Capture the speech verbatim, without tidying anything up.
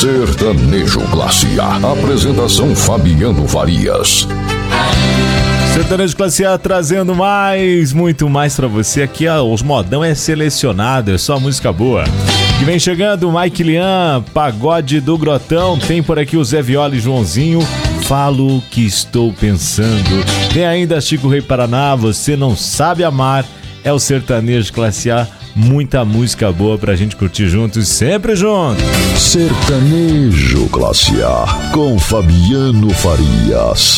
Sertanejo Classe A. Apresentação Fabiano Farias. Sertanejo Classe A trazendo mais, muito mais pra você. Aqui ó, os modão é selecionado, é só música boa. E vem chegando o Mike Lian, Pagode do Grotão. Tem por aqui o Zé Viola e Joãozinho, Falo que estou pensando. Tem ainda Chico Rei Paraná, Você Não Sabe Amar. É o Sertanejo Classe A. Muita música boa pra gente curtir juntos, sempre juntos. Sertanejo Classe A com Fabiano Farias.